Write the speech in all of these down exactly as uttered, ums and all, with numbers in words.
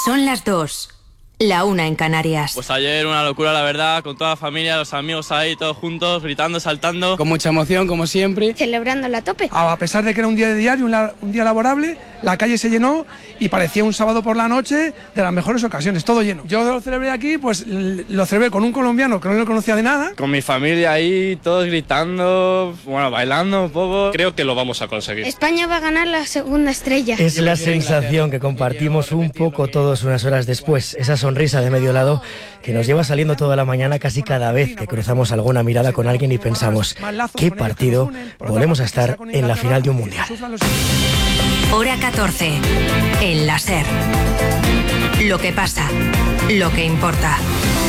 Son las dos. La una en Canarias. Pues ayer una locura, la verdad, con toda la familia, los amigos ahí, todos juntos, gritando, saltando. Con mucha emoción, como siempre. Celebrándola a tope. A pesar de que era un día de diario, un, la, un día laborable, la calle se llenó y parecía un sábado por la noche de las mejores ocasiones, todo lleno. Yo lo celebré aquí, pues lo celebré con un colombiano que no lo conocía de nada. Con mi familia ahí, todos gritando, bueno, bailando un poco. Creo que lo vamos a conseguir. España va a ganar la segunda estrella. Es la sensación que compartimos un poco todos unas horas después. Esa sonrisa de medio lado que nos lleva saliendo toda la mañana casi cada vez que cruzamos alguna mirada con alguien y pensamos, ¿qué partido volvemos a estar en la final de un mundial? Hora catorce, en la SER. Lo que pasa, lo que importa.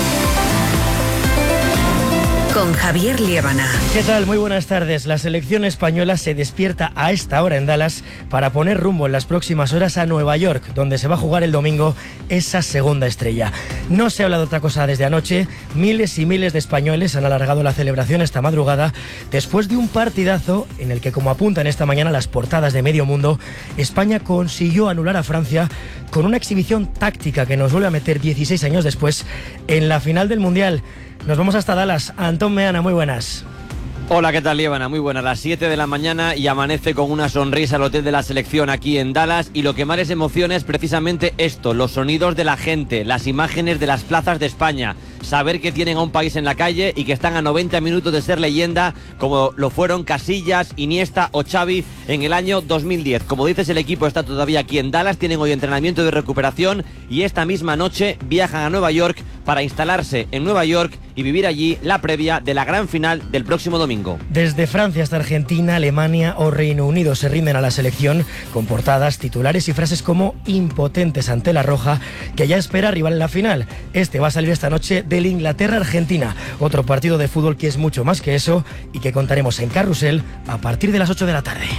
Con Javier Liébana. ¿Qué tal? Muy buenas tardes. La selección española se despierta a esta hora en Dallas para poner rumbo en las próximas horas a Nueva York, donde se va a jugar el domingo esa segunda estrella. No se habla de otra cosa desde anoche. Miles y miles de españoles han alargado la celebración esta madrugada después de un partidazo en el que, como apuntan esta mañana las portadas de medio mundo, España consiguió anular a Francia con una exhibición táctica que nos vuelve a meter dieciséis años después en la final del Mundial. Nos vamos hasta Dallas. Antón Meana, muy buenas. Hola, ¿qué tal, Liébana? Muy buenas. Las siete de la mañana y amanece con una sonrisa el hotel de la selección aquí en Dallas, y lo que más les emociona es precisamente esto, los sonidos de la gente, las imágenes de las plazas de España, saber que tienen a un país en la calle y que están a noventa minutos de ser leyenda, como lo fueron Casillas, Iniesta o Xavi en el año dos mil diez. Como dices, el equipo está todavía aquí en Dallas, tienen hoy entrenamiento de recuperación y esta misma noche viajan a Nueva York para instalarse en Nueva York y vivir allí la previa de la gran final del próximo domingo. Desde Francia hasta Argentina, Alemania o Reino Unido se rinden a la selección con portadas, titulares y frases como impotentes ante la roja, que ya espera rival en la final. Este va a salir esta noche del Inglaterra-Argentina, otro partido de fútbol que es mucho más que eso y que contaremos en Carrusel a partir de las ocho de la tarde.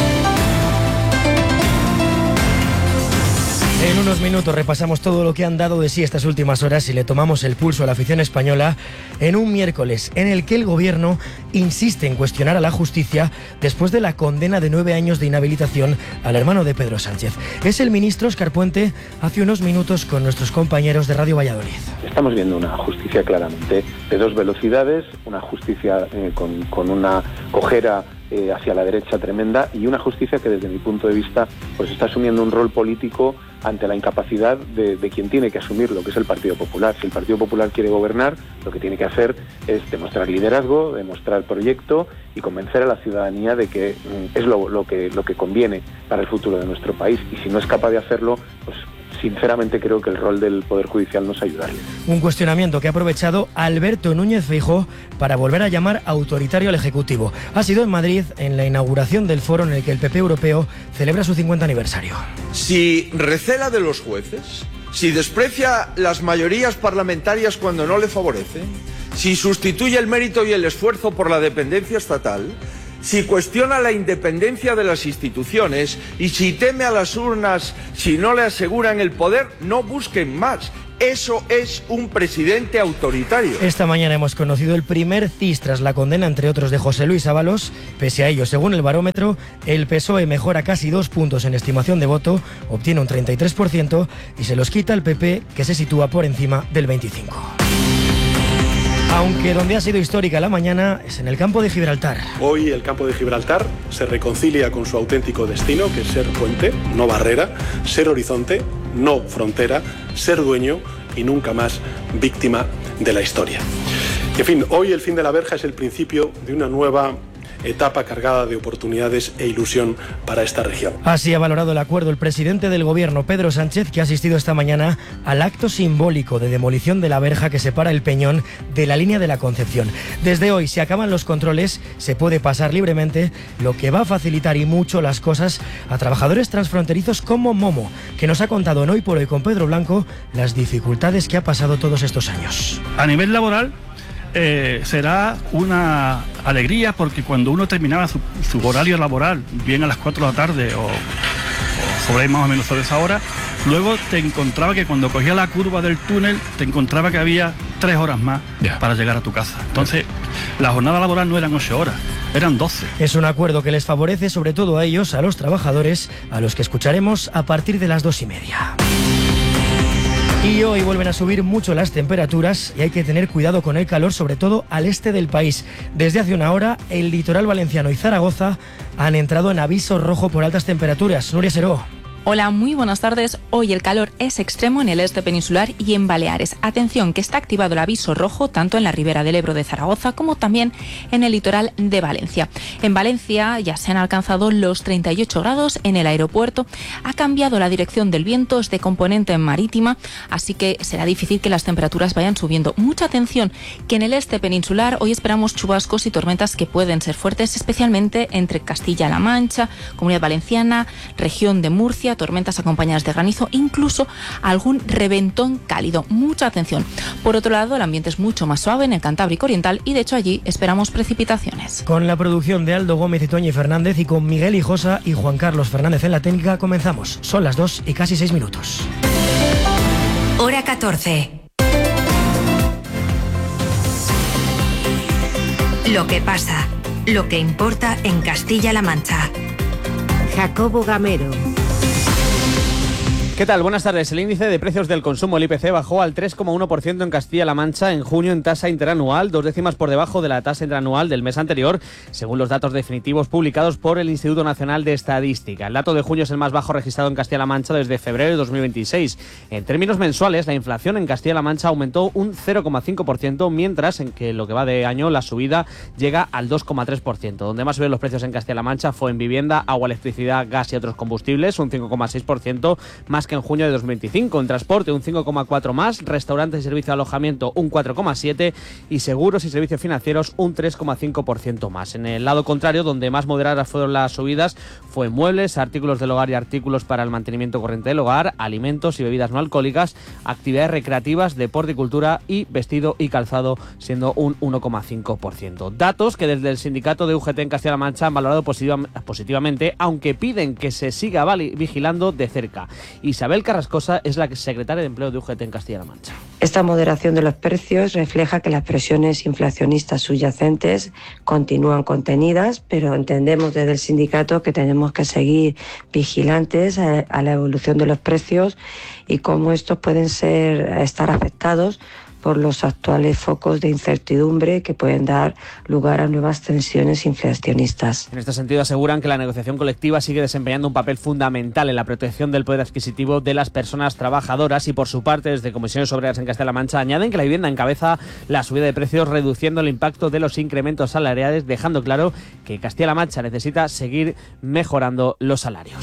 En unos minutos repasamos todo lo que han dado de sí estas últimas horas y le tomamos el pulso a la afición española en un miércoles en el que el gobierno insiste en cuestionar a la justicia después de la condena de nueve años de inhabilitación al hermano de Pedro Sánchez. Es el ministro Óscar Puente hace unos minutos con nuestros compañeros de Radio Valladolid. Estamos viendo una justicia claramente de dos velocidades, una justicia eh, con, con una cojera eh, hacia la derecha tremenda, y una justicia que desde mi punto de vista pues está asumiendo un rol político ante la incapacidad de, de quien tiene que asumirlo, que es el Partido Popular. Si el Partido Popular quiere gobernar, lo que tiene que hacer es demostrar liderazgo, demostrar proyecto y convencer a la ciudadanía de que mm, es lo, lo, que, lo que conviene para el futuro de nuestro país. Y si no es capaz de hacerlo, pues sinceramente creo que el rol del Poder Judicial nos ayudaría. Un cuestionamiento que ha aprovechado Alberto Núñez Feijóo para volver a llamar autoritario al Ejecutivo. Ha sido en Madrid, en la inauguración del foro en el que el P P europeo celebra su cincuenta aniversario. Si recela de los jueces, si desprecia las mayorías parlamentarias cuando no le favorecen, si sustituye el mérito y el esfuerzo por la dependencia estatal, si cuestiona la independencia de las instituciones y si teme a las urnas si no le aseguran el poder, no busquen más. Eso es un presidente autoritario. Esta mañana hemos conocido el primer C I S tras la condena, entre otros, de José Luis Ábalos. Pese a ello, según el barómetro, el P S O E mejora casi dos puntos en estimación de voto, obtiene un treinta y tres por ciento y se los quita el P P, que se sitúa por encima del veinticinco por ciento. Aunque donde ha sido histórica la mañana es en el campo de Gibraltar. Hoy el campo de Gibraltar se reconcilia con su auténtico destino, que es ser puente, no barrera, ser horizonte, no frontera, ser dueño y nunca más víctima de la historia. En fin, hoy el fin de la verja es el principio de una nueva etapa cargada de oportunidades e ilusión para esta región. Así ha valorado el acuerdo el presidente del gobierno, Pedro Sánchez, que ha asistido esta mañana al acto simbólico de demolición de la verja que separa el Peñón de la línea de la Concepción. Desde hoy, si acaban los controles, se puede pasar libremente, lo que va a facilitar y mucho las cosas a trabajadores transfronterizos como Momo, que nos ha contado en Hoy por Hoy con Pedro Blanco las dificultades que ha pasado todos estos años. A nivel laboral, Eh, será una alegría, porque cuando uno terminaba su, su horario laboral, bien a las cuatro de la tarde o, o sobre más o menos sobre esa hora, luego te encontraba que cuando cogía la curva del túnel, te encontraba que había tres horas más yeah. para llegar a tu casa. Entonces, la jornada laboral no eran ocho horas, eran doce. Es un acuerdo que les favorece sobre todo a ellos, a los trabajadores, a los que escucharemos a partir de las dos y media. Y hoy vuelven a subir mucho las temperaturas y hay que tener cuidado con el calor, sobre todo al este del país. Desde hace una hora, el litoral valenciano y Zaragoza han entrado en aviso rojo por altas temperaturas. Nuria Seró. Hola, muy buenas tardes. Hoy el calor es extremo en el este peninsular y en Baleares. Atención, que está activado el aviso rojo tanto en la ribera del Ebro de Zaragoza como también en el litoral de Valencia. En Valencia ya se han alcanzado los treinta y ocho grados en el aeropuerto. Ha cambiado la dirección del viento, es de componente marítima, así que será difícil que las temperaturas vayan subiendo. Mucha atención, que en el este peninsular hoy esperamos chubascos y tormentas que pueden ser fuertes, especialmente entre Castilla-La Mancha, Comunidad Valenciana, región de Murcia, tormentas acompañadas de granizo, incluso algún reventón cálido. Mucha atención. Por otro lado, el ambiente es mucho más suave en el Cantábrico Oriental y de hecho allí esperamos precipitaciones. Con la producción de Aldo Gómez y Toñi Fernández y con Miguel Hijosa y Juan Carlos Fernández en la técnica, comenzamos. Son las dos y casi seis minutos. Hora catorce. Lo que pasa, lo que importa en Castilla-La Mancha. Jacobo Gamero. ¿Qué tal? Buenas tardes. El índice de precios del consumo, el I P C, bajó al tres coma uno por ciento en Castilla-La Mancha en junio en tasa interanual, dos décimas por debajo de la tasa interanual del mes anterior, según los datos definitivos publicados por el Instituto Nacional de Estadística. El dato de junio es el más bajo registrado en Castilla-La Mancha desde febrero de dos mil veintiséis. En términos mensuales, la inflación en Castilla-La Mancha aumentó un cero coma cinco por ciento, mientras en que lo que va de año la subida llega al dos coma tres por ciento. Donde más subieron los precios en Castilla-La Mancha fue en vivienda, agua, electricidad, gas y otros combustibles, un cinco coma seis por ciento, más que en junio de dos mil veinticinco. En transporte un cinco coma cuatro por ciento más, restaurantes y servicio de alojamiento un cuatro coma siete por ciento y seguros y servicios financieros un tres coma cinco por ciento más. En el lado contrario, donde más moderadas fueron las subidas, fue en muebles, artículos del hogar y artículos para el mantenimiento corriente del hogar, alimentos y bebidas no alcohólicas, actividades recreativas, deporte y cultura y vestido y calzado, siendo un uno coma cinco por ciento. Datos que desde el sindicato de U G T en Castilla-La Mancha han valorado positiva, positivamente, aunque piden que se siga vigilando de cerca. Isabel Carrascosa es la secretaria de Empleo de U G T en Castilla-La Mancha. Esta moderación de los precios refleja que las presiones inflacionistas subyacentes continúan contenidas, pero entendemos desde el sindicato que tenemos que seguir vigilantes a, a la evolución de los precios y cómo estos pueden ser estar afectados por los actuales focos de incertidumbre que pueden dar lugar a nuevas tensiones inflacionistas. En este sentido, aseguran que la negociación colectiva sigue desempeñando un papel fundamental en la protección del poder adquisitivo de las personas trabajadoras y, por su parte, desde Comisiones Obreras en Castilla-La Mancha añaden que la vivienda encabeza la subida de precios, reduciendo el impacto de los incrementos salariales, dejando claro que Castilla-La Mancha necesita seguir mejorando los salarios.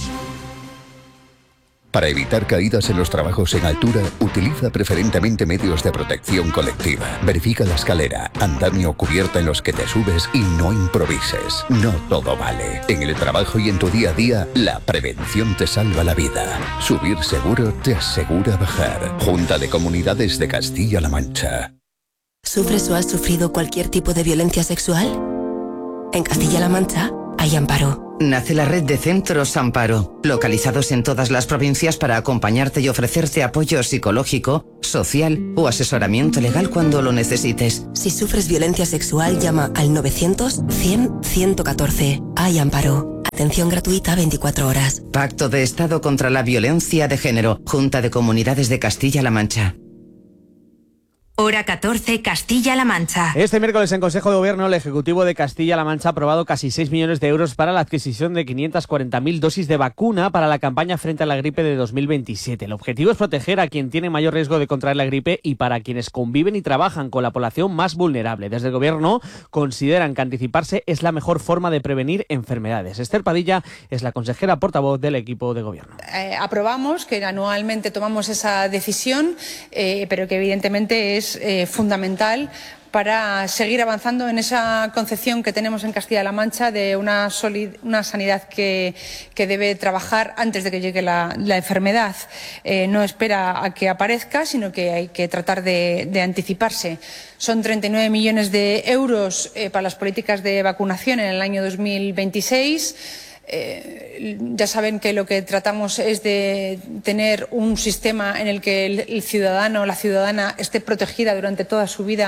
Para evitar caídas en los trabajos en altura, utiliza preferentemente medios de protección colectiva. Verifica la escalera, andamio o cubierta en los que te subes y no improvises. No todo vale. En el trabajo y en tu día a día, la prevención te salva la vida. Subir seguro te asegura bajar. Junta de Comunidades de Castilla-La Mancha. ¿Sufres o has sufrido cualquier tipo de violencia sexual? En Castilla-La Mancha hay amparo. Nace la red de centros Amparo, localizados en todas las provincias para acompañarte y ofrecerte apoyo psicológico, social o asesoramiento legal cuando lo necesites. Si sufres violencia sexual, llama al novecientos cien ciento catorce. Hay Amparo. Atención gratuita veinticuatro horas. Pacto de Estado contra la Violencia de Género. Junta de Comunidades de Castilla-La Mancha. Hora catorce, Castilla-La Mancha. Este miércoles en Consejo de Gobierno, el Ejecutivo de Castilla-La Mancha ha aprobado casi seis millones de euros para la adquisición de quinientas cuarenta mil dosis de vacuna para la campaña frente a la gripe de dos mil veintisiete. El objetivo es proteger a quien tiene mayor riesgo de contraer la gripe y para quienes conviven y trabajan con la población más vulnerable. Desde el Gobierno consideran que anticiparse es la mejor forma de prevenir enfermedades. Esther Padilla es la consejera portavoz del equipo de Gobierno. Eh, aprobamos que anualmente tomamos esa decisión, eh, pero que evidentemente es Es eh, fundamental para seguir avanzando en esa concepción que tenemos en Castilla-La Mancha de una, solid, una sanidad que, que debe trabajar antes de que llegue la, la enfermedad. Eh, no espera a que aparezca, sino que hay que tratar de, de anticiparse. Son treinta y nueve millones de euros eh, para las políticas de vacunación en el año dos mil veintiséis. Eh, ya saben que lo que tratamos es de tener un sistema en el que el, el ciudadano o la ciudadana esté protegida durante toda su vida.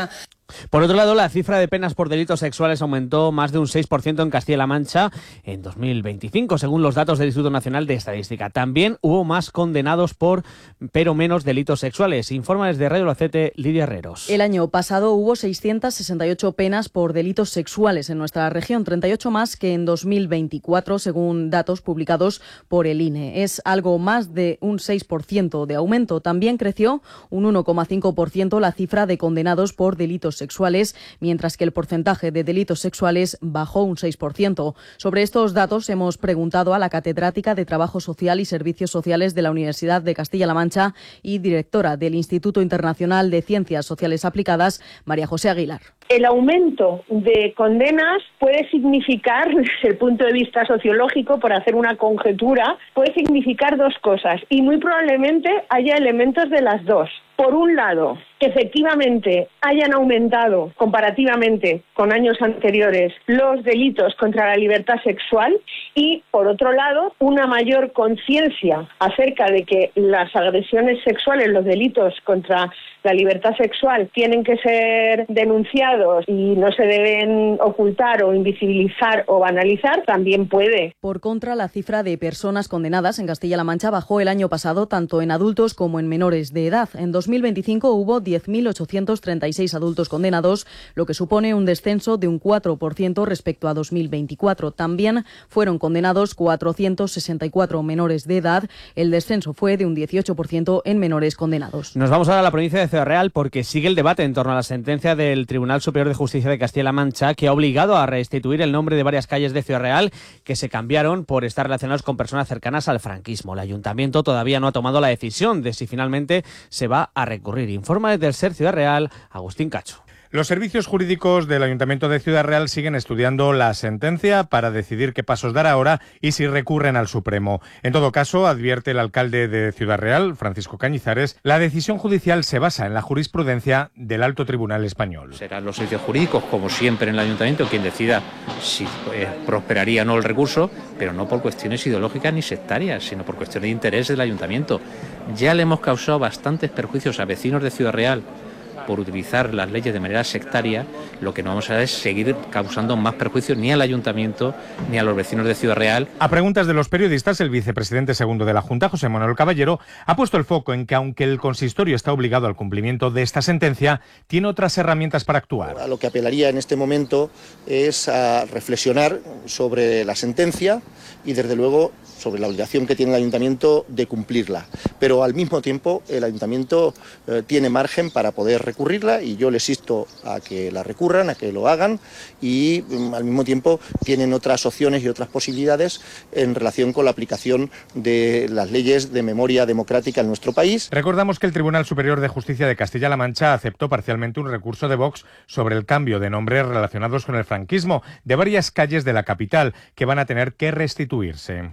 Por otro lado, la cifra de penas por delitos sexuales aumentó más de un seis por ciento en Castilla-La Mancha en dos mil veinticinco, según los datos del Instituto Nacional de Estadística. También hubo más condenados por, pero menos delitos sexuales. Informa desde Radio Albacete, Lidia Herreros. El año pasado hubo seiscientas sesenta y ocho penas por delitos sexuales en nuestra región, treinta y ocho más que en dos mil veinticuatro, según datos publicados por el I N E. Es algo más de un seis por ciento de aumento. También creció un uno coma cinco por ciento la cifra de condenados por delitos sexuales, mientras que el porcentaje de delitos sexuales bajó un seis por ciento. Sobre estos datos hemos preguntado a la catedrática de Trabajo Social y Servicios Sociales de la Universidad de Castilla-La Mancha y directora del Instituto Internacional de Ciencias Sociales Aplicadas, María José Aguilar. El aumento de condenas puede significar, desde el punto de vista sociológico, por hacer una conjetura, puede significar dos cosas y muy probablemente haya elementos de las dos. Por un lado, que efectivamente hayan aumentado comparativamente con años anteriores los delitos contra la libertad sexual y, por otro lado, una mayor conciencia acerca de que las agresiones sexuales, los delitos contra la libertad sexual tienen que ser denunciados y no se deben ocultar o invisibilizar o banalizar, también puede. Por contra, la cifra de personas condenadas en Castilla-La Mancha bajó el año pasado tanto en adultos como en menores de edad. En dos mil veinticinco hubo diez mil ochocientos treinta y seis adultos condenados, lo que supone un descenso de un cuatro por ciento respecto a dos mil veinticuatro. También fueron condenados cuatrocientos sesenta y cuatro menores de edad. El descenso fue de un dieciocho por ciento en menores condenados. Nos vamos ahora a la provincia de Ciudad Real porque sigue el debate en torno a la sentencia del Tribunal Superior de Justicia de Castilla-La Mancha que ha obligado a restituir el nombre de varias calles de Ciudad Real que se cambiaron por estar relacionados con personas cercanas al franquismo. El ayuntamiento todavía no ha tomado la decisión de si finalmente se va a recurrir. Informa desde el SER Ciudad Real, Agustín Cacho. Los servicios jurídicos del Ayuntamiento de Ciudad Real siguen estudiando la sentencia para decidir qué pasos dar ahora y si recurren al Supremo. En todo caso, advierte el alcalde de Ciudad Real, Francisco Cañizares, la decisión judicial se basa en la jurisprudencia del Alto Tribunal Español. Serán los servicios jurídicos, como siempre en el Ayuntamiento, quien decida si eh, prosperaría o no el recurso, pero no por cuestiones ideológicas ni sectarias, sino por cuestiones de interés del Ayuntamiento. Ya le hemos causado bastantes perjuicios a vecinos de Ciudad Real por utilizar las leyes de manera sectaria. Lo que no vamos a hacer es seguir causando más perjuicios ni al Ayuntamiento ni a los vecinos de Ciudad Real. A preguntas de los periodistas, el vicepresidente segundo de la Junta, José Manuel Caballero, ha puesto el foco en que aunque el consistorio está obligado al cumplimiento de esta sentencia, tiene otras herramientas para actuar. A lo que apelaría en este momento es a reflexionar sobre la sentencia y desde luego sobre la obligación que tiene el Ayuntamiento de cumplirla. Pero al mismo tiempo el Ayuntamiento eh, tiene margen para poder recurrirla y yo les insto a que la recurran, a que lo hagan y mm, al mismo tiempo tienen otras opciones y otras posibilidades en relación con la aplicación de las leyes de memoria democrática en nuestro país. Recordamos que el Tribunal Superior de Justicia de Castilla-La Mancha aceptó parcialmente un recurso de Vox sobre el cambio de nombres relacionados con el franquismo de varias calles de la capital que van a tener que restituirse.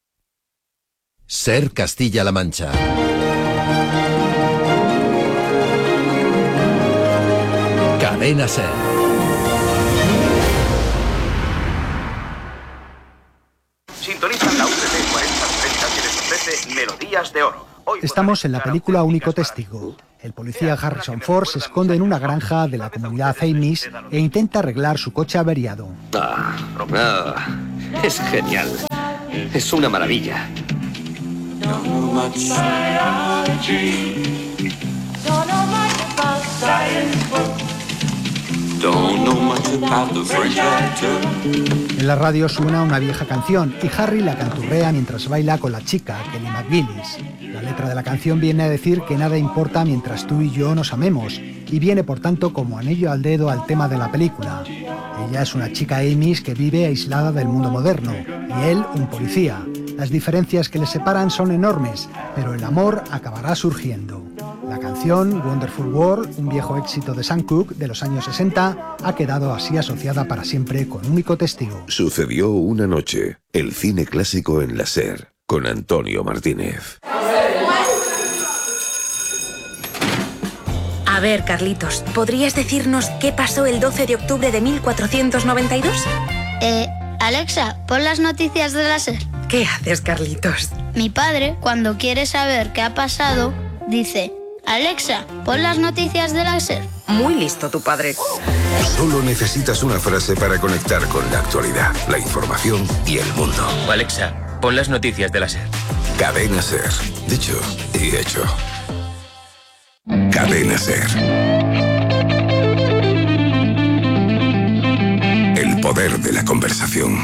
SER Castilla-La Mancha. Cadena SER. Sintonizan la U T C cuarenta sesenta que les ofrece Melodías de Oro. Hoy Estamos en la película Único Testigo. El policía Harrison Ford se esconde en una granja de la comunidad Amish e intenta arreglar su coche averiado. Ah, ah, es genial. Es una maravilla. Don't know much biology. Don't know much about science books. Don't know much about the French actor. En la radio suena una vieja canción y Harry la canturrea mientras baila con la chica, Kelly McGillis. La letra de la canción viene a decir que nada importa mientras tú y yo nos amemos y viene por tanto como anillo al dedo al tema de la película. Ella es una chica Amish que vive aislada del mundo moderno y él un policía. Las diferencias que les separan son enormes, pero el amor acabará surgiendo. La canción Wonderful World, un viejo éxito de Sam Cooke de los años sesenta, ha quedado así asociada para siempre con Único Testigo. Sucedió una noche, el cine clásico en la SER, con Antonio Martínez. A ver, Carlitos, ¿podrías decirnos qué pasó el doce de octubre de mil cuatrocientos noventa y dos? Eh, Alexa, pon las noticias de la SER. ¿Qué haces, Carlitos? Mi padre, cuando quiere saber qué ha pasado, dice: Alexa, pon las noticias de la SER. Muy listo tu padre. Solo necesitas una frase para conectar con la actualidad, la información y el mundo. Alexa, pon las noticias de la SER. Cadena SER. Dicho y hecho. Cadena SER. El poder de la conversación.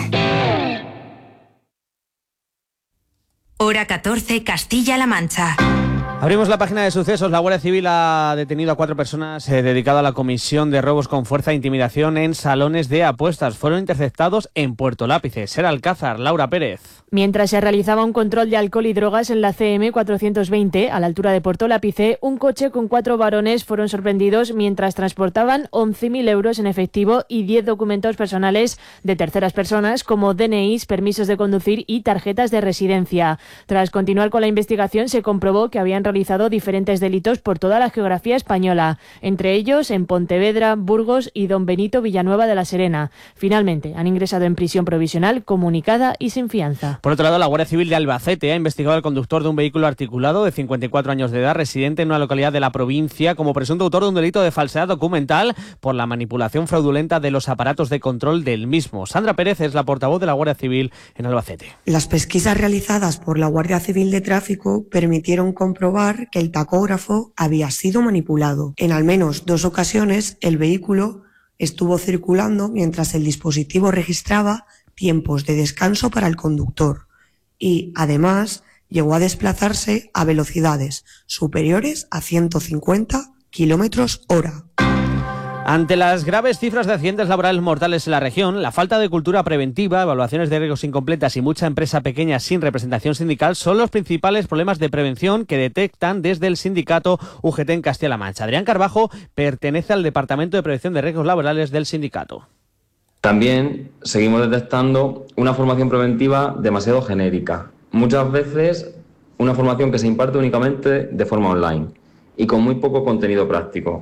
Hora catorce, Castilla-La Mancha. Abrimos la página de sucesos. La Guardia Civil ha detenido a cuatro personas eh, dedicadas a la comisión de robos con fuerza e intimidación en salones de apuestas. Fueron interceptados en Puerto Lápice. Ser Alcázar, Laura Pérez. Mientras se realizaba un control de alcohol y drogas en la C M cuatrocientos veinte, a la altura de Puerto Lápice, un coche con cuatro varones fueron sorprendidos mientras transportaban once mil euros en efectivo y diez documentos personales de terceras personas como D N Is, permisos de conducir y tarjetas de residencia. Tras continuar con la investigación, se comprobó que habían realizado diferentes delitos por toda la geografía española, entre ellos en Pontevedra, Burgos y Don Benito Villanueva de la Serena. Finalmente, han ingresado en prisión provisional, comunicada y sin fianza. Por otro lado, la Guardia Civil de Albacete ha investigado al conductor de un vehículo articulado de cincuenta y cuatro años de edad, residente en una localidad de la provincia, como presunto autor de un delito de falsedad documental por la manipulación fraudulenta de los aparatos de control del mismo. Sandra Pérez es la portavoz de la Guardia Civil en Albacete. Las pesquisas realizadas por la Guardia Civil de Tráfico permitieron comprobar que el tacógrafo había sido manipulado. En al menos dos ocasiones, el vehículo estuvo circulando mientras el dispositivo registraba tiempos de descanso para el conductor y, además, llegó a desplazarse a velocidades superiores a ciento cincuenta kilómetros hora. Ante las graves cifras de accidentes laborales mortales en la región, la falta de cultura preventiva, evaluaciones de riesgos incompletas y mucha empresa pequeña sin representación sindical son los principales problemas de prevención que detectan desde el sindicato U G T en Castilla-La Mancha. Adrián Carbajo pertenece al Departamento de Prevención de Riesgos Laborales del sindicato. También seguimos detectando una formación preventiva demasiado genérica. Muchas veces una formación que se imparte únicamente de forma online y con muy poco contenido práctico.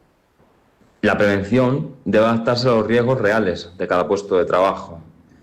La prevención debe adaptarse a los riesgos reales de cada puesto de trabajo.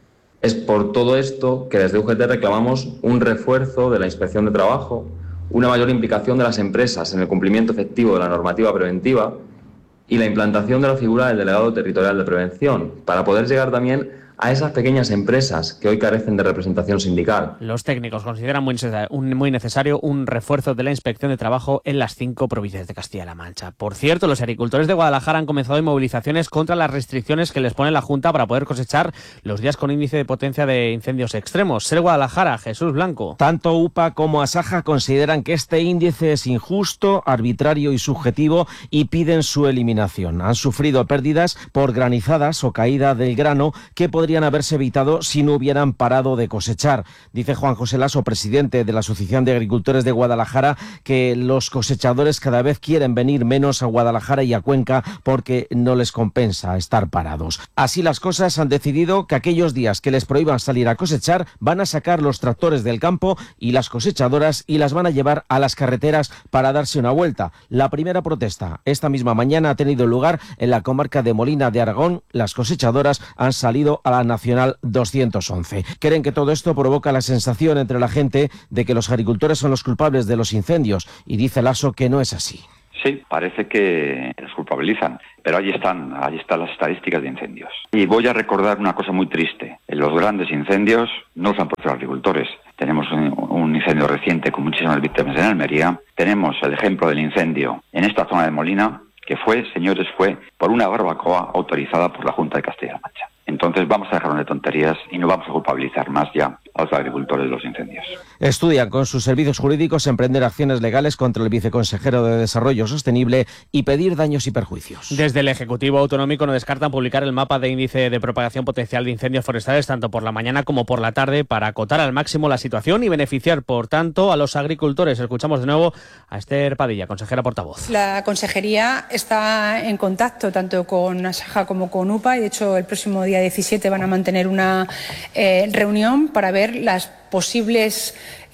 Es por todo esto que desde U G T reclamamos un refuerzo de la inspección de trabajo, una mayor implicación de las empresas en el cumplimiento efectivo de la normativa preventiva y la implantación de la figura del delegado territorial de prevención, para poder llegar también a esas pequeñas empresas que hoy carecen de representación sindical. Los técnicos consideran muy necesario, un, muy necesario un refuerzo de la inspección de trabajo en las cinco provincias de Castilla-La Mancha. Por cierto, los agricultores de Guadalajara han comenzado movilizaciones contra las restricciones que les pone la Junta para poder cosechar los días con índice de potencia de incendios extremos. Ser Guadalajara, Jesús Blanco. Tanto U P A como Asaja consideran que este índice es injusto, arbitrario y subjetivo y piden su eliminación. Han sufrido pérdidas por granizadas o caída del grano que podrían haberse evitado si no hubieran parado de cosechar. Dice Juan José Laso, presidente de la Asociación de Agricultores de Guadalajara, que los cosechadores cada vez quieren venir menos a Guadalajara y a Cuenca porque no les compensa estar parados. Así las cosas, han decidido que aquellos días que les prohíban salir a cosechar van a sacar los tractores del campo y las cosechadoras y las van a llevar a las carreteras para darse una vuelta. La primera protesta esta misma mañana ha tenido lugar en la comarca de Molina de Aragón. Las cosechadoras han salido a la Nacional doscientos once. Creen que todo esto provoca la sensación entre la gente de que los agricultores son los culpables de los incendios y dice Laso que no es así. Sí, parece que los culpabilizan, pero allí están, allí están las estadísticas de incendios. Y voy a recordar una cosa muy triste. Los grandes incendios no los han puesto los agricultores. Tenemos un, un incendio reciente con muchísimas víctimas en Almería. Tenemos el ejemplo del incendio en esta zona de Molina, que fue, señores, fue por una barbacoa autorizada por la Junta de Castilla-La Mancha. Entonces vamos a dejar de tonterías y no vamos a culpabilizar más ya a los agricultores de los incendios. Estudian con sus servicios jurídicos emprender acciones legales contra el viceconsejero de Desarrollo Sostenible y pedir daños y perjuicios. Desde el Ejecutivo Autonómico no descartan publicar el mapa de índice de propagación potencial de incendios forestales tanto por la mañana como por la tarde para acotar al máximo la situación y beneficiar, por tanto, a los agricultores. Escuchamos de nuevo a Esther Padilla, consejera portavoz. La consejería está en contacto tanto con Asaja como con U P A y, de hecho, el próximo día diecisiete van a mantener una eh, reunión para ver las posibles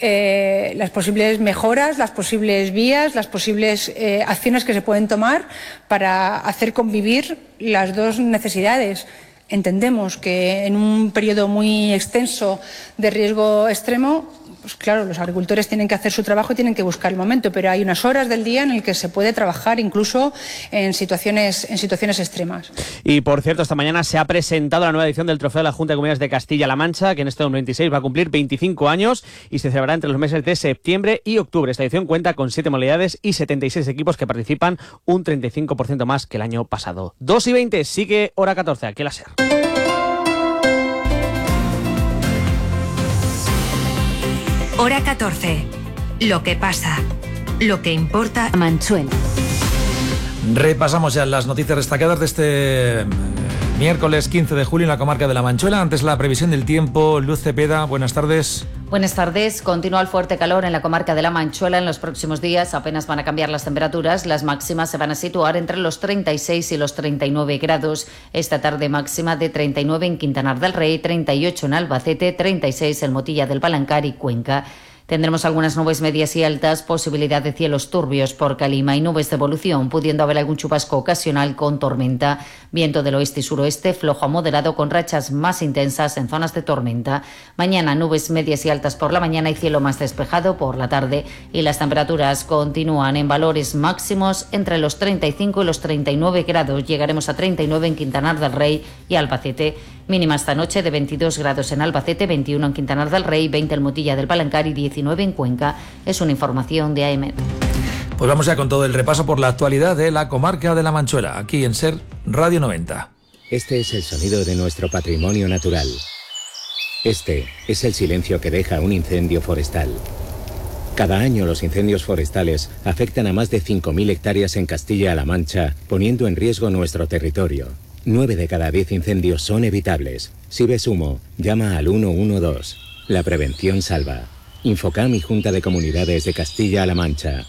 eh, las posibles mejoras, las posibles vías, las posibles eh, acciones que se pueden tomar para hacer convivir las dos necesidades. Entendemos que en un periodo muy extenso de riesgo extremo pues claro, los agricultores tienen que hacer su trabajo y tienen que buscar el momento, pero hay unas horas del día en el que se puede trabajar incluso en situaciones, en situaciones extremas. Y por cierto, esta mañana se ha presentado la nueva edición del Trofeo de la Junta de Comunidades de Castilla-La Mancha, que en este dos mil veintiséis va a cumplir veinticinco años y se celebrará entre los meses de septiembre y octubre. Esta edición cuenta con siete modalidades y setenta y seis equipos que participan, un treinta y cinco por ciento más que el año pasado. dos y veinte, sigue hora catorce, aquí la SER. Hora catorce. Lo que pasa, lo que importa. Manchuela. Repasamos ya las noticias destacadas de este miércoles quince de julio en la comarca de La Manchuela. Antes la previsión del tiempo. Luz Cepeda, buenas tardes. Buenas tardes. Continúa el fuerte calor en la comarca de La Manchuela. En los próximos días apenas van a cambiar las temperaturas. Las máximas se van a situar entre los treinta y seis y los treinta y nueve grados. Esta tarde máxima de treinta y nueve en Quintanar del Rey, treinta y ocho en Albacete, treinta y seis en Motilla del Palancar y Cuenca. Tendremos algunas nubes medias y altas, posibilidad de cielos turbios por Calima y nubes de evolución, pudiendo haber algún chubasco ocasional con tormenta. Viento del oeste y suroeste, flojo a moderado con rachas más intensas en zonas de tormenta. Mañana nubes medias y altas por la mañana y cielo más despejado por la tarde. Y las temperaturas continúan en valores máximos entre los treinta y cinco y los treinta y nueve grados. Llegaremos a treinta y nueve en Quintanar del Rey y Albacete. Mínima esta noche de veintidós grados en Albacete, veintiuno en Quintanar del Rey, veinte en Motilla del Palancar y diecinueve en Cuenca. Es una información de A E M E T. Pues vamos ya con todo el repaso por la actualidad de la comarca de La Manchuela, aquí en SER Radio noventa. Este es el sonido de nuestro patrimonio natural. Este es el silencio que deja un incendio forestal. Cada año los incendios forestales afectan a más de cinco mil hectáreas en Castilla-La Mancha, poniendo en riesgo nuestro territorio. Nueve de cada diez incendios son evitables. Si ves humo, llama al uno uno dos. La prevención salva. Infocam y Junta de Comunidades de Castilla-La Mancha.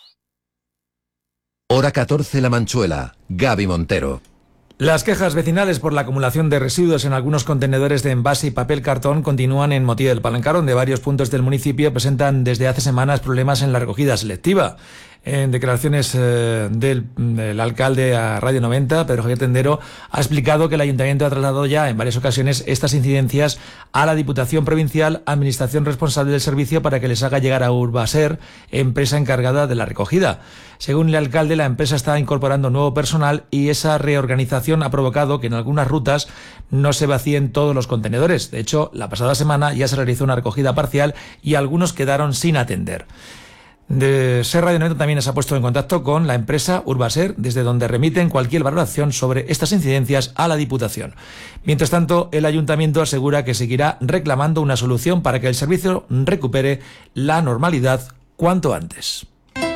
Hora catorce La Manchuela. Gaby Montero. Las quejas vecinales por la acumulación de residuos en algunos contenedores de envase y papel cartón continúan en Motilla del Palancar, donde varios puntos del municipio presentan desde hace semanas problemas en la recogida selectiva. En declaraciones eh, del, del alcalde a Radio noventa, Pedro Javier Tendero, ha explicado que el ayuntamiento ha trasladado ya en varias ocasiones estas incidencias a la Diputación Provincial, administración responsable del servicio, para que les haga llegar a Urbaser, empresa encargada de la recogida. Según el alcalde, la empresa está incorporando nuevo personal y esa reorganización ha provocado que en algunas rutas no se vacíen todos los contenedores. De hecho, la pasada semana ya se realizó una recogida parcial y algunos quedaron sin atender. De SER Radio noventa también se ha puesto en contacto con la empresa Urbaser, desde donde remiten cualquier valoración sobre estas incidencias a la Diputación. Mientras tanto, el Ayuntamiento asegura que seguirá reclamando una solución para que el servicio recupere la normalidad cuanto antes.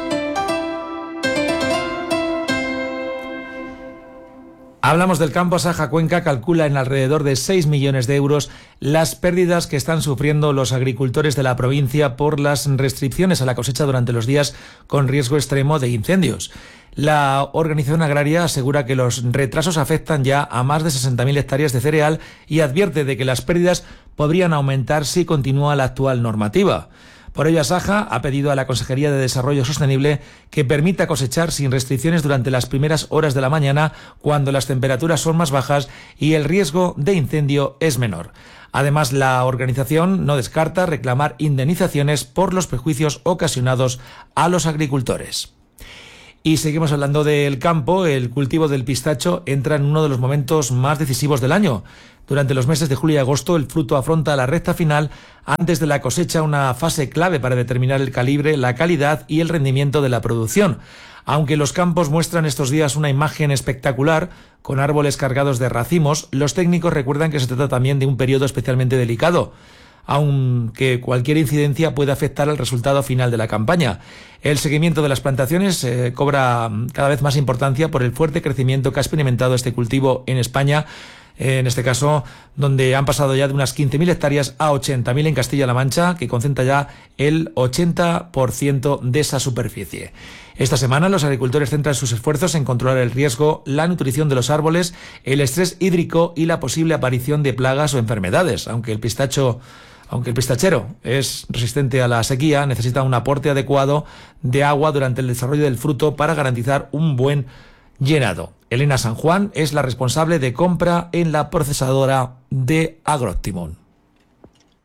Hablamos del campo. Saja Cuenca calcula en alrededor de seis millones de euros las pérdidas que están sufriendo los agricultores de la provincia por las restricciones a la cosecha durante los días con riesgo extremo de incendios. La organización agraria asegura que los retrasos afectan ya a más de sesenta mil hectáreas de cereal y advierte de que las pérdidas podrían aumentar si continúa la actual normativa. Por ello, Asaja ha pedido a la Consejería de Desarrollo Sostenible que permita cosechar sin restricciones durante las primeras horas de la mañana, cuando las temperaturas son más bajas y el riesgo de incendio es menor. Además, la organización no descarta reclamar indemnizaciones por los perjuicios ocasionados a los agricultores. Y seguimos hablando del campo. El cultivo del pistacho entra en uno de los momentos más decisivos del año. Durante los meses de julio y agosto, el fruto afronta la recta final antes de la cosecha, una fase clave para determinar el calibre, la calidad y el rendimiento de la producción. Aunque los campos muestran estos días una imagen espectacular, con árboles cargados de racimos, los técnicos recuerdan que se trata también de un periodo especialmente delicado, aunque cualquier incidencia puede afectar al resultado final de la campaña. El seguimiento de las plantaciones eh, cobra cada vez más importancia por el fuerte crecimiento que ha experimentado este cultivo en España, en este caso, donde han pasado ya de unas quince mil hectáreas a ochenta mil en Castilla-La Mancha, que concentra ya el ochenta por ciento de esa superficie. Esta semana los agricultores centran sus esfuerzos en controlar el riesgo, la nutrición de los árboles, el estrés hídrico y la posible aparición de plagas o enfermedades. Aunque el pistacho, aunque el pistachero es resistente a la sequía, necesita un aporte adecuado de agua durante el desarrollo del fruto para garantizar un buen llenado. Elena San Juan es la responsable de compra en la procesadora de Agrooptimum.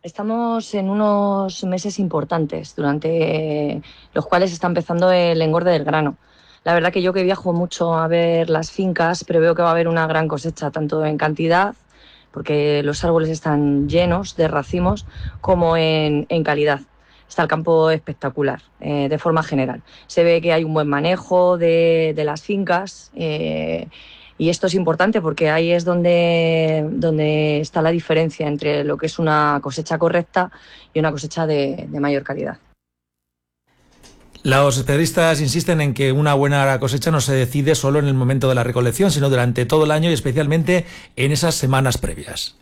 Estamos en unos meses importantes, durante los cuales está empezando el engorde del grano. La verdad que yo que viajo mucho a ver las fincas, preveo que va a haber una gran cosecha, tanto en cantidad, porque los árboles están llenos de racimos, como en, en calidad. Está el campo espectacular, eh, de forma general. Se ve que hay un buen manejo de, de las fincas, eh, y esto es importante porque ahí es donde, donde está la diferencia entre lo que es una cosecha correcta y una cosecha de, de mayor calidad. Los especialistas insisten en que una buena cosecha no se decide solo en el momento de la recolección, sino durante todo el año y especialmente en esas semanas previas.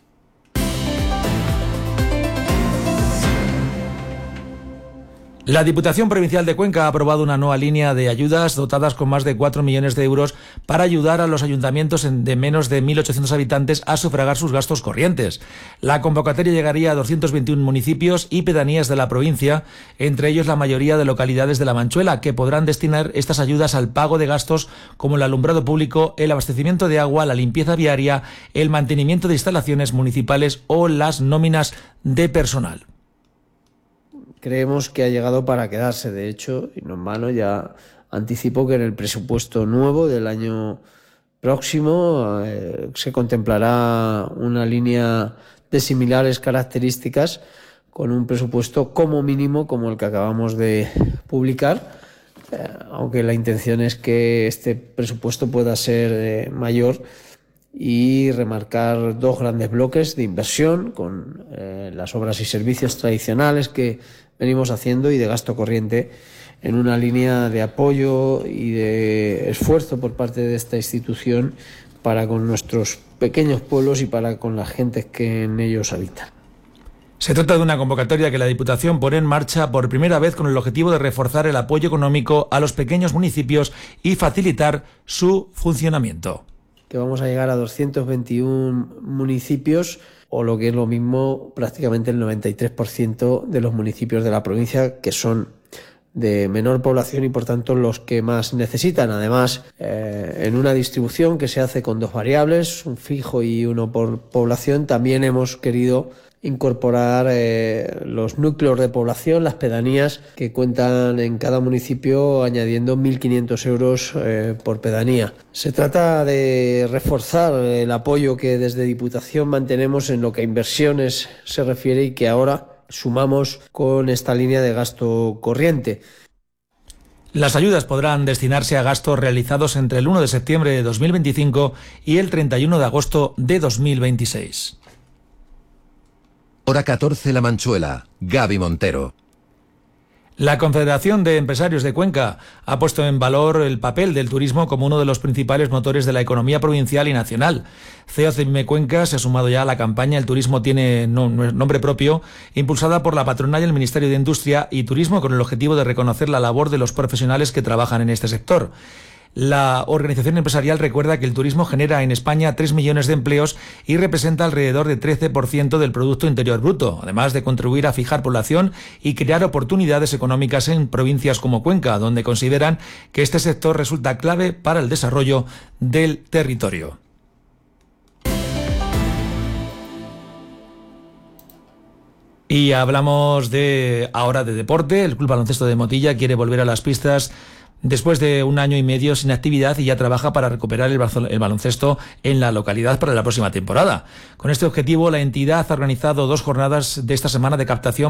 La Diputación Provincial de Cuenca ha aprobado una nueva línea de ayudas dotadas con más de cuatro millones de euros para ayudar a los ayuntamientos de menos de mil ochocientos habitantes a sufragar sus gastos corrientes. La convocatoria llegaría a doscientos veintiuno municipios y pedanías de la provincia, entre ellos la mayoría de localidades de La Manchuela, que podrán destinar estas ayudas al pago de gastos como el alumbrado público, el abastecimiento de agua, la limpieza viaria, el mantenimiento de instalaciones municipales o las nóminas de personal. Creemos que ha llegado para quedarse. De hecho, y no en vano, ya anticipo que en el presupuesto nuevo del año próximo eh, se contemplará una línea de similares características con un presupuesto como mínimo como el que acabamos de publicar, eh, aunque la intención es que este presupuesto pueda ser eh, mayor y remarcar dos grandes bloques de inversión con eh, las obras y servicios tradicionales que venimos haciendo y de gasto corriente en una línea de apoyo y de esfuerzo por parte de esta institución para con nuestros pequeños pueblos y para con las gentes que en ellos habitan. Se trata de una convocatoria que la Diputación pone en marcha por primera vez con el objetivo de reforzar el apoyo económico a los pequeños municipios y facilitar su funcionamiento. Que vamos a llegar a doscientos veintiuno municipios, o lo que es lo mismo, prácticamente el noventa y tres por ciento de los municipios de la provincia, que son de menor población y por tanto los que más necesitan. Además, eh, en una distribución que se hace con dos variables, un fijo y uno por población, también hemos querido incorporar eh, los núcleos de población, las pedanías, que cuentan en cada municipio añadiendo mil quinientos euros eh, por pedanía. Se trata de reforzar el apoyo que desde Diputación mantenemos en lo que a inversiones se refiere y que ahora sumamos con esta línea de gasto corriente. Las ayudas podrán destinarse a gastos realizados entre el uno de septiembre de dos mil veinticinco y el treinta y uno de agosto de dos mil veintiséis. Hora catorce La Manchuela, Gaby Montero. La Confederación de Empresarios de Cuenca ha puesto en valor el papel del turismo como uno de los principales motores de la economía provincial y nacional. C E O C M Cuenca se ha sumado ya a la campaña El Turismo tiene nombre propio, impulsada por la patronal y el Ministerio de Industria y Turismo con el objetivo de reconocer la labor de los profesionales que trabajan en este sector. La organización empresarial recuerda que el turismo genera en España tres millones de empleos y representa alrededor de trece por ciento del Producto Interior Bruto, además de contribuir a fijar población y crear oportunidades económicas en provincias como Cuenca, donde consideran que este sector resulta clave para el desarrollo del territorio. Y hablamos de ahora de deporte. El Club Baloncesto de Motilla quiere volver a las pistas después de un año y medio sin actividad y ya trabaja para recuperar el baloncesto en la localidad para la próxima temporada. Con este objetivo, la entidad ha organizado dos jornadas de esta semana de captación